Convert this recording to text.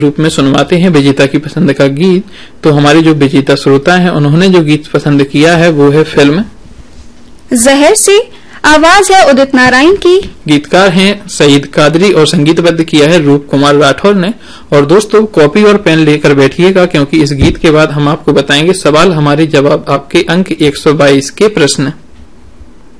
रूप में सुनवाते हैं विजेता की पसंद का गीत। तो हमारे जो विजेता श्रोता हैं उन्होंने जो गीत पसंद किया है वो है फिल्म जहर से। आवाज है उदित नारायण की। गीतकार हैं सईद कादरी और संगीतबद्ध किया है रूप कुमार राठौर ने। और दोस्तों कॉपी और पेन लेकर बैठिएगा, क्योंकि इस गीत के बाद हम आपको बताएंगे सवाल हमारे जवाब आपके अंक 122 के प्रश्न।